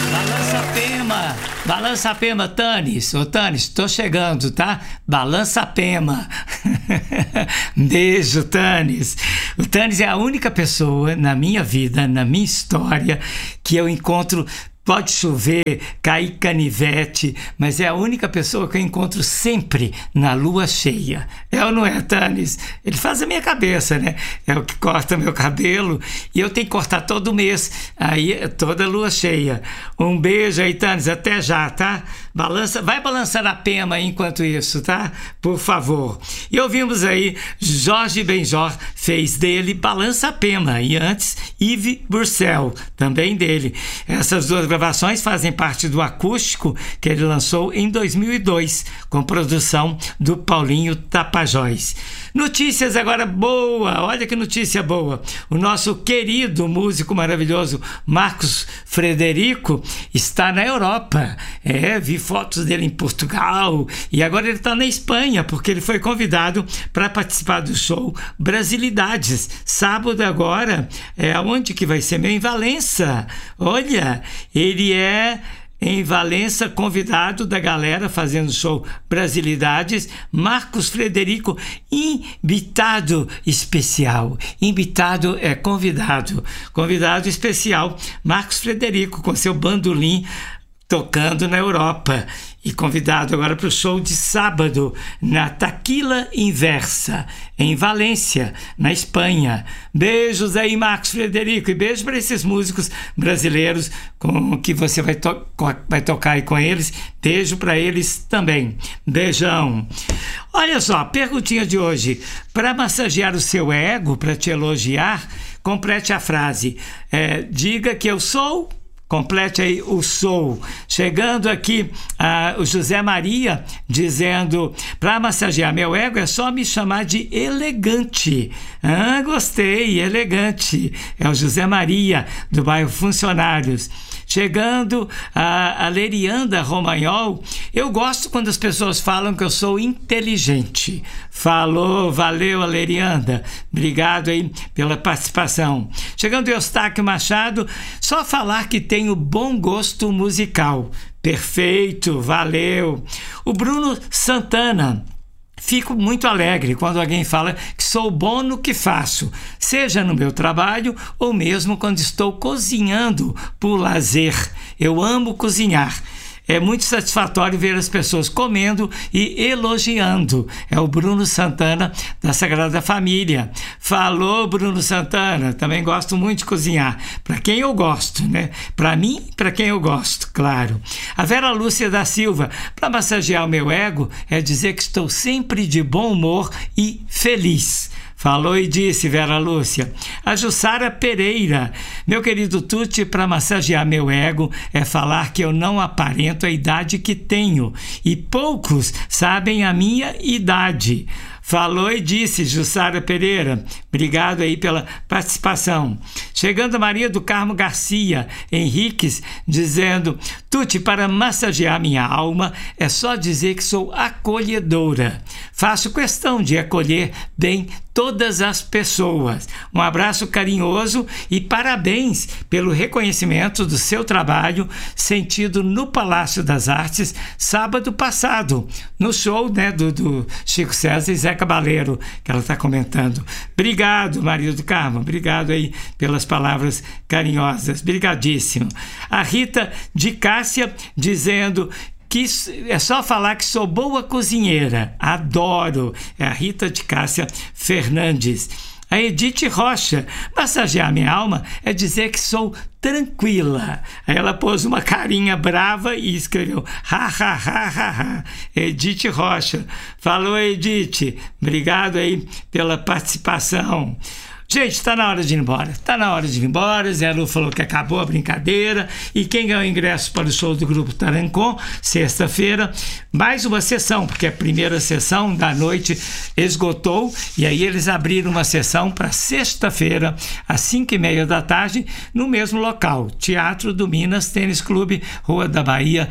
Balança a pema, Tanis. Ô, Tanis, tô chegando, tá? Balança a pema. Beijo, Tanis. O Tanis é a única pessoa na minha vida, na minha história, que eu encontro. Pode chover, cair canivete, mas é a única pessoa que eu encontro sempre na lua cheia. É ou não é, Tanis? Ele faz a minha cabeça, né? É o que corta meu cabelo e eu tenho que cortar todo mês. Aí é toda lua cheia. Um beijo aí, Tanis. Até já, tá? Vai balançar a pema aí enquanto isso, tá? Por favor. E ouvimos aí, Jorge Benjor fez dele Balança a Pema. E antes, Yves Bursell, também dele. Essas duas gravações fazem parte do acústico que ele lançou em 2002, com produção do Paulinho Tapajós. Notícias agora boa, olha que notícia boa. O nosso querido músico maravilhoso Marcos Frederico está na Europa. Vi fotos dele em Portugal e agora ele está na Espanha, porque ele foi convidado para participar do show Brasilidades. Sábado agora, onde que vai ser? Em Valença. Olha, ele é em Valença, convidado da galera fazendo show Brasilidades, Marcos Frederico, invitado especial. Invitado é convidado. Convidado especial, Marcos Frederico, com seu bandolim tocando na Europa. E convidado agora para o show de sábado na Taquila Inversa, em Valência, na Espanha. Beijos aí, Marcos Frederico, e beijo para esses músicos brasileiros com que você vai tocar aí com eles. Beijo para eles também. Beijão. Olha só, perguntinha de hoje. Para massagear o seu ego, para te elogiar, complete a frase. Diga que eu sou... Complete aí o sou. Chegando aqui o José Maria dizendo: para massagear meu ego é só me chamar de elegante. Gostei, elegante. É o José Maria do bairro Funcionários. Chegando a Lerianda Romagnol, eu gosto quando as pessoas falam que eu sou inteligente. Falou, valeu, Lerianda. Obrigado aí pela participação. Chegando Eustáquio Machado, só falar que tenho bom gosto musical. Perfeito, valeu. O Bruno Santana: fico muito alegre quando alguém fala que sou bom no que faço, seja no meu trabalho ou mesmo quando estou cozinhando por lazer. Eu amo cozinhar. É muito satisfatório ver as pessoas comendo e elogiando. É o Bruno Santana, da Sagrada Família. Falou, Bruno Santana. Também gosto muito de cozinhar. Para quem eu gosto, né? Para mim, para quem eu gosto, claro. A Vera Lúcia da Silva: para massagear o meu ego é dizer que estou sempre de bom humor e feliz. Falou e disse, Vera Lúcia. A Jussara Pereira: meu querido Tuti, para massagear meu ego é falar que eu não aparento a idade que tenho e poucos sabem a minha idade. Falou e disse, Jussara Pereira. Obrigado aí pela participação. Chegando a Maria do Carmo Garcia Henriques, dizendo: Tuti, para massagear minha alma é só dizer que sou acolhedora. Faço questão de acolher bem todas as pessoas. Um abraço carinhoso e parabéns pelo reconhecimento do seu trabalho sentido no Palácio das Artes sábado passado, no show, né, do Chico César e Zé Cabaleiro, que ela está comentando. Obrigado, Maria do Carmo. Obrigado aí pelas palavras carinhosas. Obrigadíssimo. A Rita de Cássia dizendo que é só falar que sou boa cozinheira. Adoro. É a Rita de Cássia Fernandes. A Edith Rocha: massagear minha alma é dizer que sou tranquila. Aí ela pôs uma carinha brava e escreveu ha, ha, ha, ha, ha. Edith Rocha. Falou, Edith. Obrigado aí pela participação. Gente, está na hora de ir embora. Está na hora de ir embora. Zé Lu falou que acabou a brincadeira. E quem ganhou ingresso para o show do Grupo Tarancon, sexta-feira, mais uma sessão, porque a primeira sessão da noite esgotou. E aí eles abriram uma sessão para sexta-feira, às 5h30 da tarde, no mesmo local. Teatro do Minas Tênis Clube, Rua da Bahia,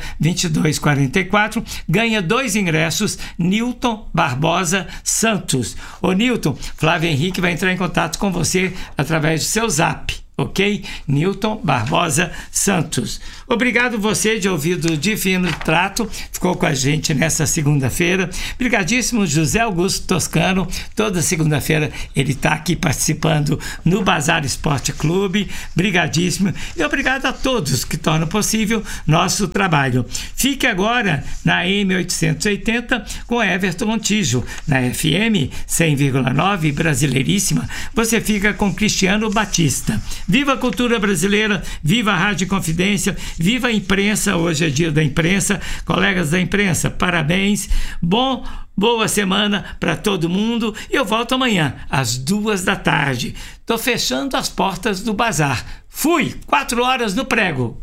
2244. Ganha 2 ingressos, Nilton Barbosa Santos. Ô Nilton, Flávio Henrique vai entrar em contato com você através do seu zap, ok? Newton Barbosa Santos. Obrigado você de ouvido Divino Trato, ficou com a gente nessa segunda-feira. Obrigadíssimo José Augusto Toscano, toda segunda-feira ele está aqui participando no Bazar Esporte Clube. Obrigadíssimo e obrigado a todos que tornam possível nosso trabalho. Fique agora na M880 com Everton Montijo, na FM 100,9 Brasileiríssima. Você fica com Cristiano Batista. Viva a cultura brasileira, viva a Rádio Confidência, viva a imprensa, hoje é dia da imprensa, colegas da imprensa, parabéns, boa semana para todo mundo e eu volto amanhã às 14h. Tô fechando as portas do bazar. Fui, 4 horas no prego.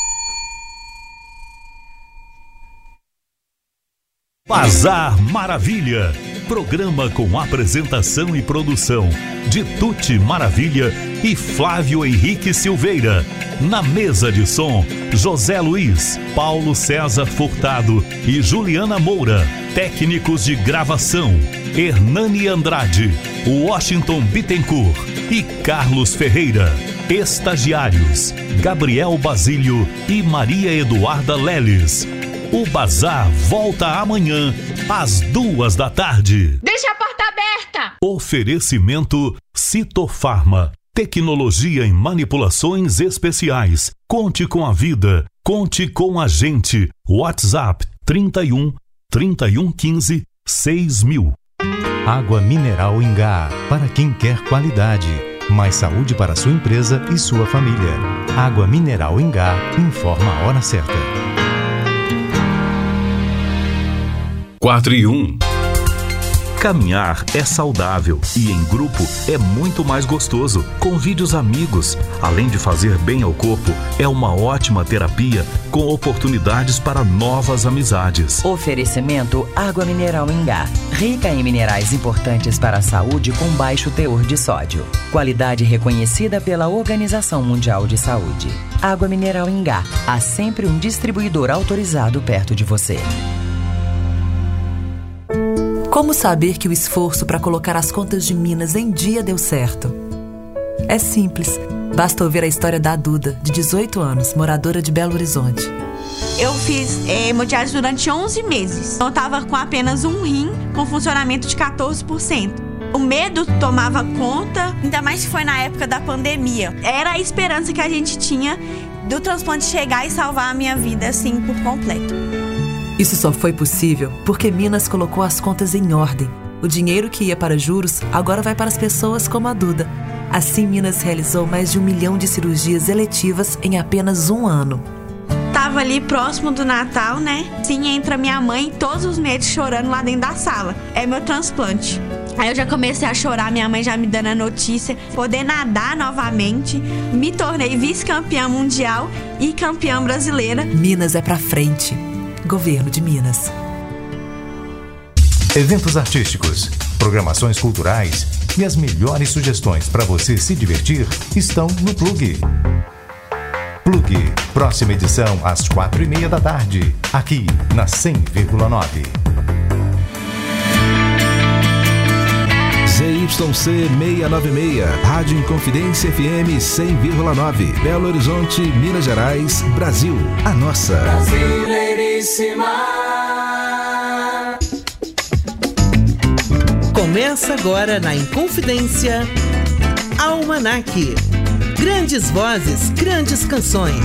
Bazar Maravilha, programa com apresentação e produção de Tuti Maravilha e Flávio Henrique Silveira. Na mesa de som, José Luiz, Paulo César Furtado e Juliana Moura. Técnicos de gravação, Hernani Andrade, Washington Bittencourt e Carlos Ferreira. Estagiários, Gabriel Basílio e Maria Eduarda Leles. O Bazar volta amanhã, às 14h. Deixa a porta aberta! Oferecimento Citofarma. Tecnologia em manipulações especiais. Conte com a vida. Conte com a gente. WhatsApp 31 3115 6000. Água mineral Ingá. Para quem quer qualidade. Mais saúde para sua empresa e sua família. Água mineral Ingá. Informa a hora certa. 4:1. Caminhar é saudável e em grupo é muito mais gostoso. Convide os amigos. Além de fazer bem ao corpo, é uma ótima terapia com oportunidades para novas amizades. Oferecimento Água Mineral Ingá. Rica em minerais importantes para a saúde com baixo teor de sódio. Qualidade reconhecida pela Organização Mundial de Saúde. Água Mineral Ingá. Há sempre um distribuidor autorizado perto de você. Como saber que o esforço para colocar as contas de Minas em dia deu certo? É simples. Basta ouvir a história da Duda, de 18 anos, moradora de Belo Horizonte. Eu fiz hemodiálise durante 11 meses. Eu estava com apenas um rim, com funcionamento de 14%. O medo tomava conta, ainda mais que foi na época da pandemia. Era a esperança que a gente tinha do transplante chegar e salvar a minha vida, assim, por completo. Isso só foi possível porque Minas colocou as contas em ordem. O dinheiro que ia para juros agora vai para as pessoas como a Duda. Assim, Minas realizou mais de 1 milhão de cirurgias eletivas em apenas um ano. Tava ali próximo do Natal, né? Sim, entra minha mãe todos os meses chorando lá dentro da sala. É meu transplante. Aí eu já comecei a chorar, minha mãe já me dando a notícia, poder nadar novamente. Me tornei vice-campeã mundial e campeã brasileira. Minas é pra frente. Governo de Minas. Eventos artísticos, programações culturais e as melhores sugestões para você se divertir estão no Plug. Plug, próxima edição às 4:30 aqui na 100,9. ZYC 696, Rádio Inconfidência FM 100,9, Belo Horizonte, Minas Gerais, Brasil. A nossa. Brasileiríssima. Começa agora na Inconfidência, Almanac. Grandes vozes, grandes canções.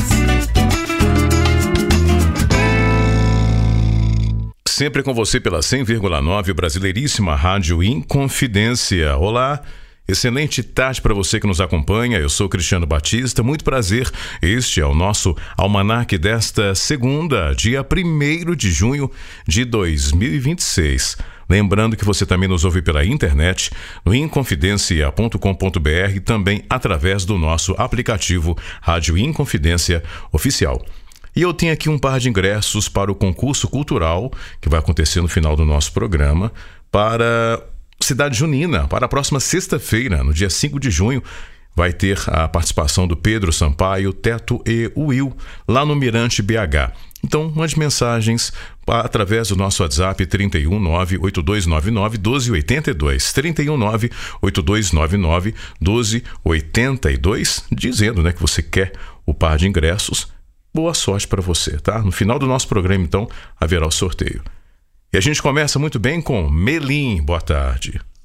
Sempre com você pela 100,9 Brasileiríssima Rádio Inconfidência. Olá, excelente tarde para você que nos acompanha. Eu sou Cristiano Batista, muito prazer. Este é o nosso almanaque desta segunda, dia 1º de junho de 2026. Lembrando que você também nos ouve pela internet, no inconfidencia.com.br e também através do nosso aplicativo Rádio Inconfidência Oficial. E eu tenho aqui um par de ingressos para o concurso cultural que vai acontecer no final do nosso programa para Cidade Junina, para a próxima sexta-feira, no dia 5 de junho. Vai ter a participação do Pedro Sampaio, Teto e Will, lá no Mirante BH. Então, mande mensagens através do nosso WhatsApp 319-8299-1282. 319-8299-1282, dizendo, né, que você quer o par de ingressos. Boa sorte para você, tá? No final do nosso programa, então, haverá o sorteio. E a gente começa muito bem com Melim. Boa tarde.